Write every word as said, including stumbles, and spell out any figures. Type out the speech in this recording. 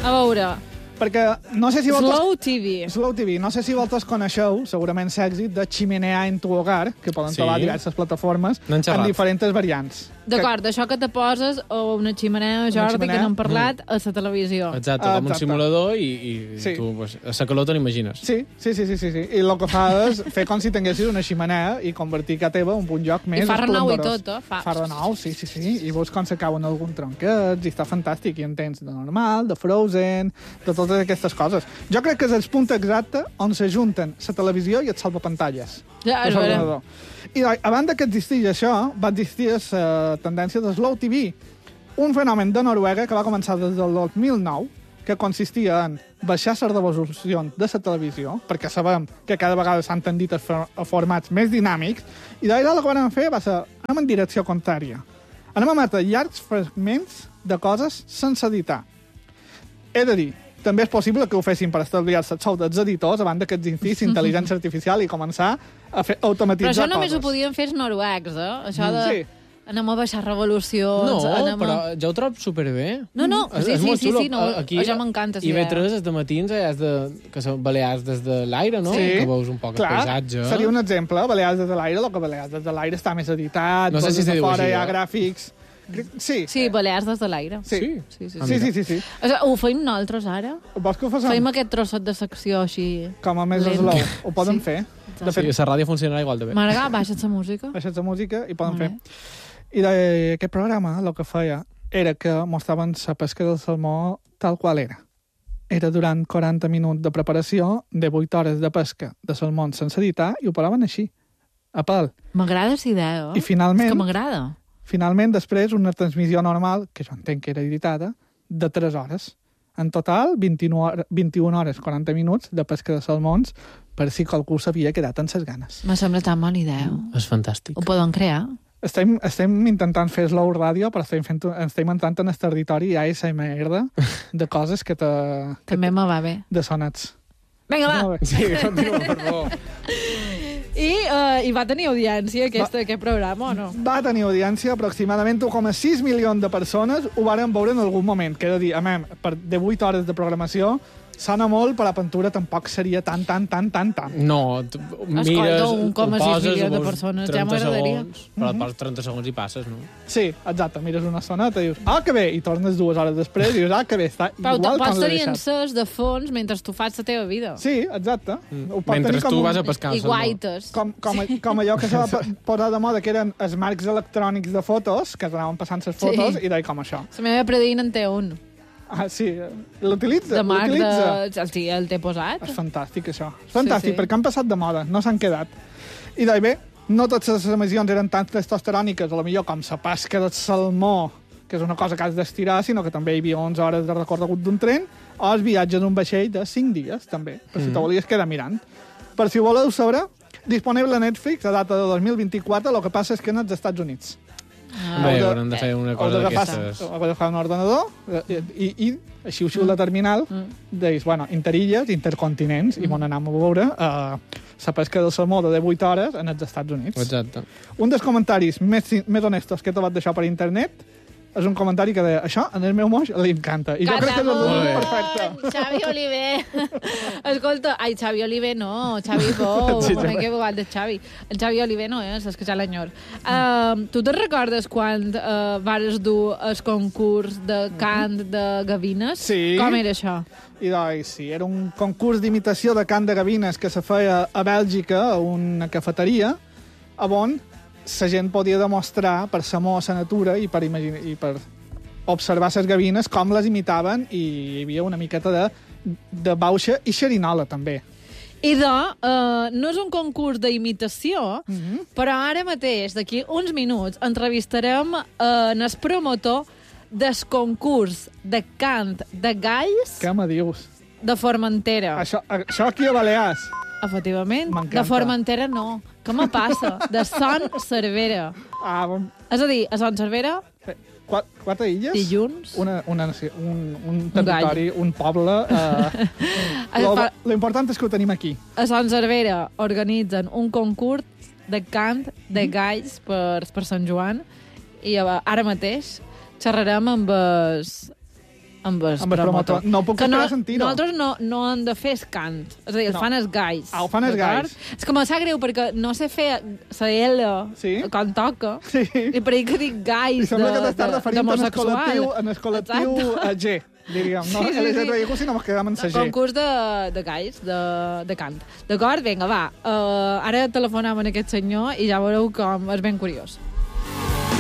A veure... Perquè no sé si vosaltres... Slow T V. Slow T V. No sé si vosaltres coneixeu, segurament l'èxit de Chimenea en tu hogar, que poden Sí. trobar a diverses plataformes N'han en xerrat. diferents variants. D'acord, això que te poses o una ximenea, Jordi, ximenea? que n'hem parlat, a la televisió. Exacte, com un Exacte. simulador i, i Sí. tu pues, a la calor te n'imagines. Sí, sí, sí, sí, sí, sí. I el que fa és fer com si tinguessis una ximenea i convertir casa teva en un lloc més I fa renou i esplendorós. tot, eh? Fa- Fa renou, sí, sí, sí. I veus com s'acaben alguns tronquets i està fantàstic. I en tens de normal, de Frozen, de totes aquestes coses. Jo crec que és el punt exacte on s'ajunten la televisió i el salvapantalles. Ja, de és vera. l'ordinador. I a banda que existís això, va existir la tendència de Slow T V, un fenomen de Noruega que va començar des del dos mil nou, que consistia en baixar les resolucions de la televisió, perquè sabem que cada vegada s'han tendit a, for a formats més dinàmics, i d'allà el que vam fer va ser anem en direcció contrària. Anem a emetre llargs fragments de coses sense editar. He de dir, també és possible que ho fessin per estalviar-se el sou dels editors, a banda que existís intel·ligència artificial i començar a fer Però automatitzar això només coses. ho podien fer els noruecs, eh? Això de... Sí. Anem a baixar revolucions... No, anem però a... jo ho trobo superbé. No, no, És- sí, és sí, molt sí, xulo. sí, no, Aquí, això m'encanta, sí, I B eh? tres, els de matins, allà és de, que són Balears des de l'aire, no? Sí. Que veus un poc Clar, el paisatge. seria un exemple. Balears des de l'aire, el que Balears des de l'aire està més editat, No sé poses si se de diu fora així, hi ha eh? gràfics... Crec- Sí. Sí, Balears des de l'aire. Sí. Sí. Sí, sí, Ah, sí. Sí, mira. sí, sí, sí. O sigui, ho feim nosaltres, ara? Vols que ho facem? Feim aquest trossot de secció així... Com a més lent. slow. Ho poden Sí. fer. De Sí, fet, la ràdio funcionarà igual de bé. Marga, baixa't la música. baixats de música i poden Molt fer. bé. I de, aquest programa el que feia era que mostraven la pesca del salmó tal qual era. Era durant quaranta minuts de preparació, de vuit hores de pesca de salmó sense editar, i ho paraven així, a pèl. M'agrada la idea, eh? I finalment, És que m'agrada. finalment, després, una transmissió normal, que jo entenc que era editada, de tres hores. En total, vint-i-una hores, vint-i-una hores, quaranta minuts de pesca de salmons, per si qualcú s'havia quedat amb ses ganes. Me sembla tan bona idea. És fantàstic. Ho poden crear. Estem, estem intentant fer slow ràdio, però estem, fent, estem entrant en el territori A S M R de coses que te... Que També me va bé. de sonets. Vinga, va! Molt bé. Sí, continua, per favor. I, uh, I va tenir audiència aquesta, aquest programa, o no? Va tenir audiència, aproximadament un coma sis milions de persones ho varen veure en algun moment. Que he de dir, a mem, per de vuit hores de programació, sona molt, però la pintura tampoc seria tan, tan, tan, tan, tan. No, tu mires, un coma ho sis poses, milions de ho veus persones, ja trenta m'agradaria. segons, Però et poses trenta segons i passes, no? Sí, exacte, mires una soneta i dius, ah, que bé, i tornes dues hores després i dius, ah, que bé, està Però igual pots com l'he tenir deixat. encès de fons mentre tu fas la teva vida. Sí, exacte. Mm. Ho pot Mentre tenir com tu un- vas a pescar el I salmó. guaites. Com, com, com allò que se va po- posar de moda, que eren els marcs electrònics de fotos, que anaven passant les fotos, Sí. i deia com això. La meva predina en té un. Ah, sí, l'utilitza, De marc l'utilitza. de... El, sí, el té posat. És fantàstic, això. És fantàstic, Sí, sí. perquè han passat de moda, no s'han quedat. I deia, bé, no totes les emissions eren tan testosteròniques, a lo millor com la pesca del salmó, que és una cosa que has d'estirar, sinó que també hi havia onze hores de recorregut d'un tren, o els viatges d'un vaixell de cinc dies, també, per si Mm. te volies quedar mirant. Per si ho voleu saber, disponible a Netflix a data de dos mil vint-i-quatre, el que passa és que en els Estats Units. Ah, Bé, de- haurem de fer una Heu cosa d'agafar d'aquestes. heu d'agafar un ordenador eh, i, i així us la terminal, Mm. deis, bueno, interilles, intercontinents, i Mm. on anem a veure eh, la pesca del salmó de vuit hores en els Estats Units. Exacte. Un dels comentaris més, més honestos que he trobat d'això per internet és un comentari que deia, això en el meu moix li encanta. I jo crec que és el Catamón, resum perfecte. Xavi Oliver. Escolta, ai, Xavi Oliver no, Xavi Pou, Sí, m'he també. equivocat de Xavi. El Xavi Oliver no és, és que ja l'enyor. Uh, tu te'n recordes quan uh, vares dur el concurs de cant de gavines? Sí. Com era això? I doncs, sí, era un concurs d'imitació de cant de gavines que se feia a Bèlgica, a una cafeteria, on la gent podia demostrar per l'amor a la natura i per, imagine, i per observar les gavines com les imitaven, i hi havia una miqueta de, de bauxa i xerinola, també. I de, uh, no és un concurs d'imitació, Mm -hmm. però ara mateix, d'aquí uns minuts, entrevistarem uh, en el promotor del concurs de cant de galls Què me dius? de Formentera. Això, això aquí a Balears. Efectivament. M'encanta. De Formentera no. Què me passa? De Son Cervera. Ah, bon. És a dir, a Son Cervera, Qu quatre illes? dilluns... Una, una, nació- un, un territori, un, un poble... Eh, lo, fa- lo important és que ho tenim aquí. A Son Cervera organitzen un concurs de cant de galls per, per Sant Joan i eh, ara mateix xerrarem amb el, amb el Amb el promotor. promotor. No puc Que no, esperar a sentir-ho. nosaltres no, no hem de fer el cant. És a dir, els No. fan els gais. Ah, ho fan els d'acord? gais. És que me sap greu perquè no sé fer la L Sí. quan toca. Sí. I per ahir que dic gais I sembla de, que t'estàs de, referint en el d'homosexual. col·lectiu, en el col·lectiu Exacte. eh, G, diríem. No? Sí, sí, L G sí. T B I, si no ens quedem en la G. Concurs de, de gais, de, de cant. D'acord? Vinga, va. Uh, ara telefonem a aquest senyor i ja veureu com és ben curiós.